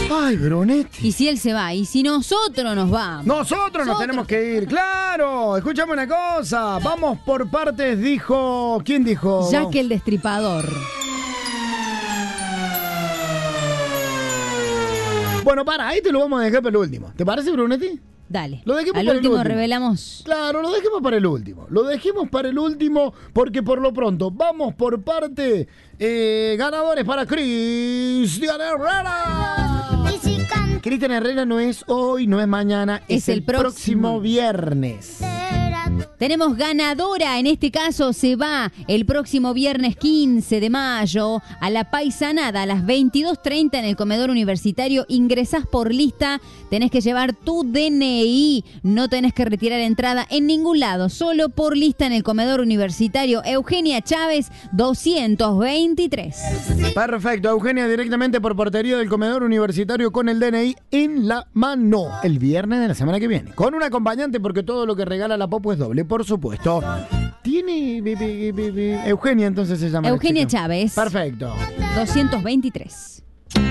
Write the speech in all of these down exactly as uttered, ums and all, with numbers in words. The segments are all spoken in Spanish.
Ay, Brunetti. ¿Y si él se va? ¿Y si nosotros nos vamos? Nosotros nos tenemos que ir, claro. Escuchame una cosa. Vamos por partes, dijo... ¿Quién dijo? Jack el Destripador. Bueno, para, ahí te lo vamos a dejar para el último. ¿Te parece, Brunetti? Dale. Lo dejemos Al para último el último. revelamos. Claro, lo dejemos para el último. Lo dejemos para el último porque por lo pronto vamos por parte. Eh, ganadores para Cristian Herrera. Cristian Herrera no es hoy, no es mañana, es, Es el, el próximo. próximo viernes. Tenemos ganadora, en este caso se va el próximo viernes quince de mayo a la Paisanada a las veintidós treinta en el comedor universitario. Ingresás por lista, tenés que llevar tu D N I, no tenés que retirar entrada en ningún lado, solo por lista en el comedor universitario. Eugenia Chávez, doscientos veintitrés. Perfecto, Eugenia directamente por portería del comedor universitario con el D N I en la mano el viernes de la semana que viene. Con un acompañante porque todo lo que regala la Popo es doble, por supuesto. Tiene be, be, be, be, Eugenia, entonces se llama. Eugenia Chávez. Perfecto. doscientos veintitrés.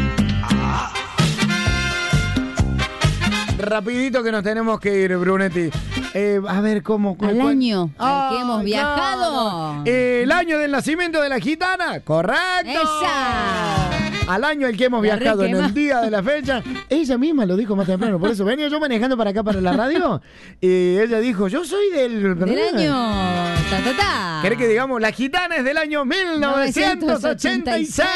Rapidito que nos tenemos que ir, Brunetti. Eh, a ver cómo. Al cuál- año al que Ah, hemos viajado. claro. El año del nacimiento de la gitana. Correcto. ¡Esa! Al año al que hemos La viajado en requema. el día de la fecha. Ella misma lo dijo más temprano. Por eso venía yo manejando para acá, para la radio. Y ella dijo, yo soy del... Del año. Ta, ta, ta. ¿Querés que digamos? La gitana es del año mil novecientos ochenta y seis.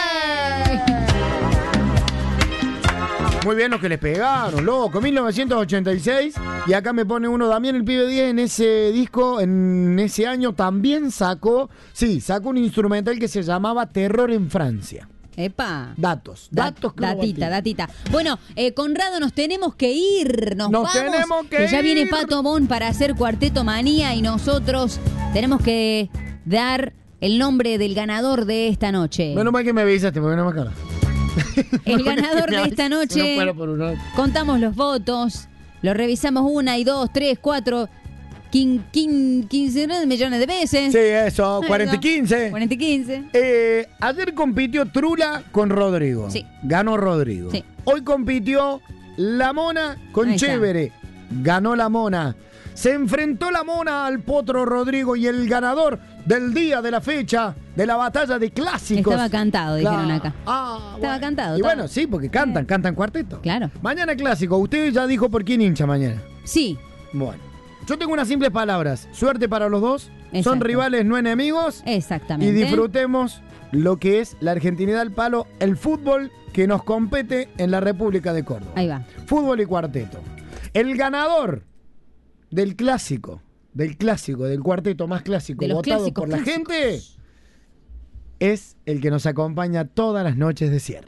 Muy bien los que les pegaron, loco. mil novecientos ochenta y seis. Y acá me pone uno, Damián el Pibe diez, en ese disco, en ese año también sacó, sí, sacó un instrumental que se llamaba Terror en Francia. Epa. Datos, Da- datos que uno datita, batía. datita. Bueno, eh, Conrado, nos tenemos que ir. Nos, Nos vamos, tenemos que ya viene ir. Pato Bon para hacer Cuarteto Manía y nosotros tenemos que dar el nombre del ganador de esta noche. Menos mal que me avisaste, porque no me acuerdo. El ganador de esta noche, No fuera por uno. contamos los votos, lo revisamos una y dos, tres, cuatro, quin, quin, quince millones de veces. Sí, eso, Ahí cuarenta y va. quince. cuarenta y quince. Eh, ayer compitió Trula con Rodrigo. Sí. Ganó Rodrigo. Sí. Hoy compitió La Mona con Ahí está. Chévere. Ganó La Mona. Se enfrentó La Mona al Potro Rodrigo y el ganador del día de la fecha de la batalla de clásicos. Estaba cantado, dijeron Claro. acá. Ah, Estaba cantado, Y estaba- bueno, sí, porque cantan, cantan cuarteto. Claro. Mañana clásico. Usted ya dijo por quién hincha mañana. Sí, Bueno. Yo tengo unas simples palabras. Suerte para los dos. Son Exacto. rivales, no enemigos. exactamente. Y disfrutemos lo que es la Argentinidad al palo, el fútbol que nos compete en la República de Córdoba. Ahí va. Fútbol y cuarteto. El ganador del clásico, del clásico, del cuarteto más clásico De los votado clásicos por la clásicos. gente, es el que nos acompaña todas las noches de cierre.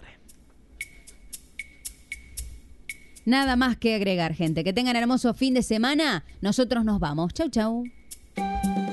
Nada más que agregar, gente. Que tengan hermoso fin de semana. Nosotros nos vamos. Chau, chau.